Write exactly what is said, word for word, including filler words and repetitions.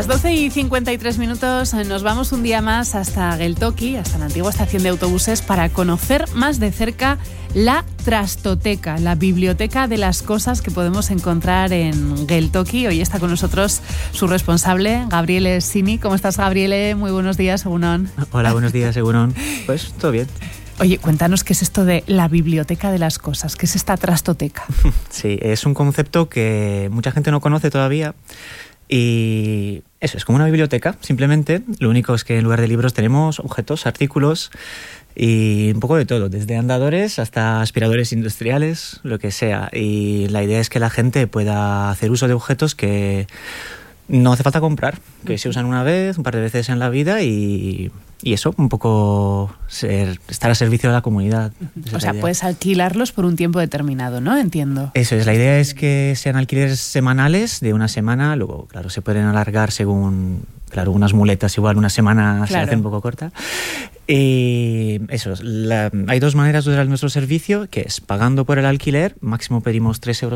Las doce y cincuenta y tres minutos nos vamos un día más hasta Geltoki, hasta la antigua estación de autobuses, para conocer más de cerca la Trastoteca, la biblioteca de las cosas que podemos encontrar en Geltoki. Hoy está con nosotros su responsable, Gabriele Sini. ¿Cómo estás, Gabriele? Muy buenos días, Egunon. Hola, buenos días, Egunon. Pues todo bien. Oye, cuéntanos qué es esto de la biblioteca de las cosas, qué es esta Trastoteca. Sí, es un concepto que mucha gente no conoce todavía. Y eso, es como una biblioteca, simplemente. Lo único es que en lugar de libros tenemos objetos, artículos y un poco de todo, desde andadores hasta aspiradores industriales, lo que sea. Y la idea es que la gente pueda hacer uso de objetos que no hace falta comprar, que se usan una vez, un par de veces en la vida y, y eso, un poco ser, estar a servicio de la comunidad. O sea, puedes alquilarlos por un tiempo determinado, ¿no? Entiendo. Eso es, la idea es que sean alquileres semanales de una semana, luego, claro, se pueden alargar según, claro, unas muletas igual una semana claro. Se hace un poco corta. Y eso, la, hay dos maneras de usar nuestro servicio, que es pagando por el alquiler, máximo pedimos tres euros